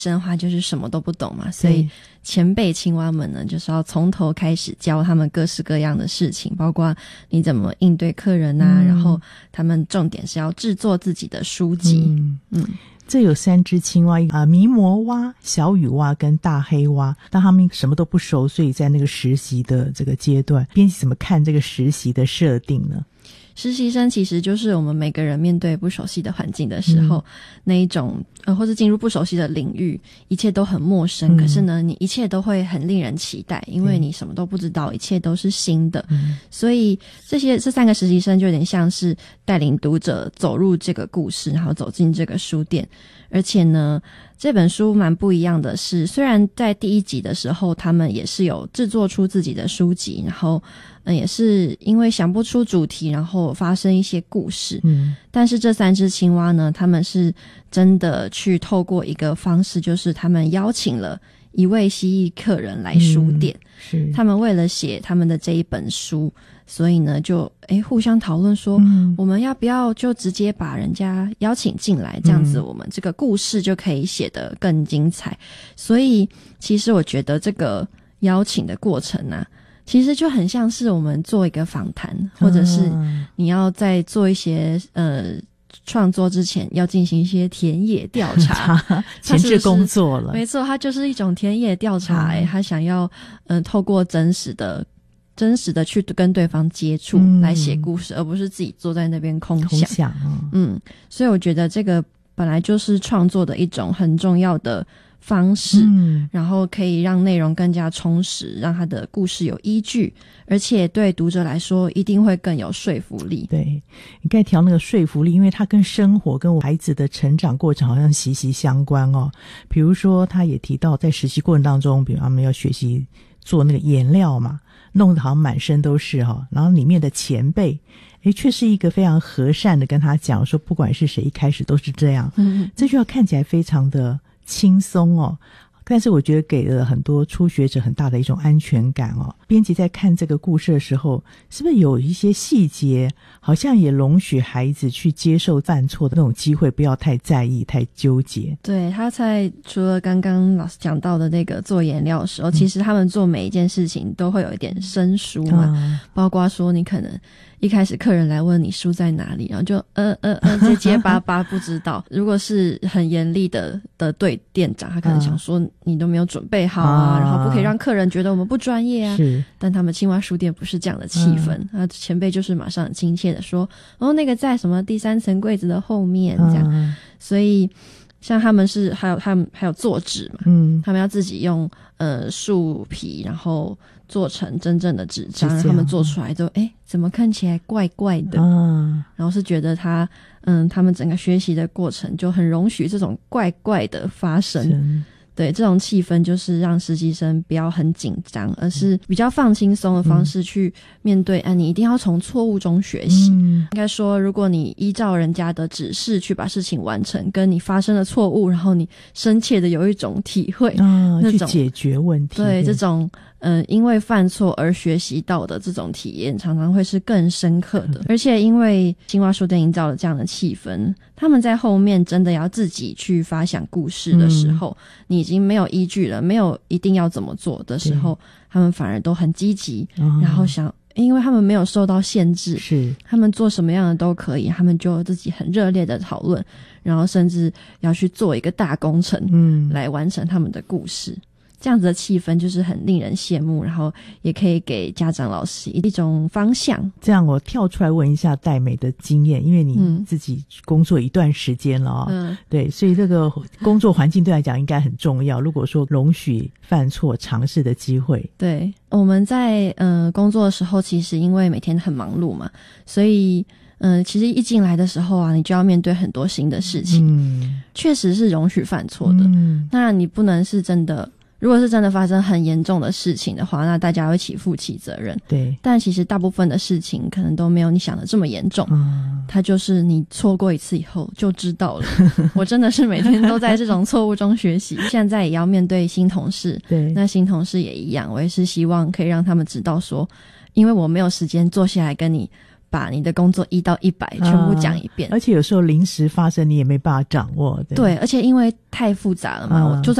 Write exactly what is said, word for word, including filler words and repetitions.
生的话就是什么都不懂嘛，所以前辈青蛙们呢就是要从头开始教他们各式各样的事情，包括你怎么应对客人啊、嗯、然后他们重点是要制作自己的书籍。 嗯嗯，这有三只青蛙啊，迷魔蛙、小雨蛙跟大黑蛙。当他们什么都不熟，所以在那个实习的这个阶段，编辑怎么看这个实习的设定呢？ 实习生其实就是我们每个人面对不熟悉的环境的时候、嗯、那一种呃，或是进入不熟悉的领域，一切都很陌生、嗯、可是呢你一切都会很令人期待，因为你什么都不知道，一切都是新的、嗯、所以这些这三个实习生就有点像是带领读者走入这个故事，然后走进这个书店。而且呢这本书蛮不一样的是，虽然在第一集的时候他们也是有制作出自己的书籍，然后嗯，也是因为想不出主题，然后发生一些故事。嗯，但是这三只青蛙呢，他们是真的去透过一个方式，就是他们邀请了一位蜥蜴客人来书店。嗯、是他们为了写他们的这一本书，所以呢就诶互相讨论说、嗯、我们要不要就直接把人家邀请进来，这样子我们这个故事就可以写得更精彩。所以其实我觉得这个邀请的过程啊，其实就很像是我们做一个访谈，或者是你要在做一些呃创作之前要进行一些田野调查前置工作了。 没错，它就是一种田野调查、欸、他想要嗯、呃、透过真实的真实的去跟对方接触、嗯、来写故事，而不是自己坐在那边空想空想、哦、嗯，所以我觉得这个本来就是创作的一种很重要的方式、嗯、然后可以让内容更加充实，让他的故事有依据，而且对读者来说一定会更有说服力。 对，你刚才调那个说服力，因为它跟生活跟我孩子的成长过程好像息息相关哦。比如说他也提到在实习过程当中，比如他们要学习做那个颜料嘛，弄得好像满身都是哈、哦，然后里面的前辈诶，却是一个非常和善的跟他讲说，不管是谁一开始都是这样。嗯，这句话看起来非常的轻松哦，但是我觉得给了很多初学者很大的一种安全感哦。编辑在看这个故事的时候，是不是有一些细节好像也容许孩子去接受犯错的那种机会，不要太在意太纠结？ 对，他在除了刚刚老师讲到的那个做颜料的时候、嗯、其实他们做每一件事情都会有一点生疏嘛、嗯、包括说你可能一开始客人来问你书在哪里，然后就呃呃呃结结巴巴不知道。如果是很严厉的的对店长，他可能想说你都没有准备好啊、嗯、然后不可以让客人觉得我们不专业啊。是，但他们青蛙书店不是这样的气氛，那、嗯、前辈就是马上很亲切的说，哦，那个在什么第三层柜子的后面这样、嗯、所以像他们是还有他们还有做纸嘛，嗯，他们要自己用呃树皮然后做成真正的纸张，让他们做出来都诶怎么看起来怪怪的、嗯、然后是觉得他嗯他们整个学习的过程就很容许这种怪怪的发生。对，这种气氛就是让实习生不要很紧张，而是比较放轻松的方式去面对、嗯、啊，你一定要从错误中学习、嗯、应该说如果你依照人家的指示去把事情完成，跟你发生了错误然后你深切的有一种体会、 嗯、那种去解决问题， 对，这种嗯，因为犯错而学习到的这种体验常常会是更深刻的、嗯、而且因为青蛙书店营造了这样的气氛，他们在后面真的要自己去发想故事的时候、嗯、你已经没有依据了，没有一定要怎么做的时候，他们反而都很积极、嗯、然后想因为他们没有受到限制，是他们做什么样的都可以，他们就自己很热烈的讨论，然后甚至要去做一个大工程嗯，来完成他们的故事。这样子的气氛就是很令人羡慕，然后也可以给家长老师一种方向。 这样我跳出来问一下戴美的经验，因为你自己工作一段时间了哦、嗯、对，所以这个工作环境对来讲应该很重要，如果说容许犯错尝试的机会。对， 我们在呃工作的时候，其实因为每天很忙碌嘛，所以嗯、呃，其实一进来的时候啊，你就要面对很多新的事情，嗯，确实是容许犯错的，嗯，那你不能是真的，如果是真的发生很严重的事情的话，那大家会起负起责任。对，但其实大部分的事情可能都没有你想的这么严重。嗯，它就是你错过一次以后就知道了。我真的是每天都在这种错误中学习，现在也要面对新同事。对，那新同事也一样，我也是希望可以让他们知道说，因为我没有时间坐下来跟你把你的工作一到一百全部讲一遍、 嗯、而且有时候临时发生你也没办法掌握。 对, 对，而且因为太复杂了嘛、嗯、就算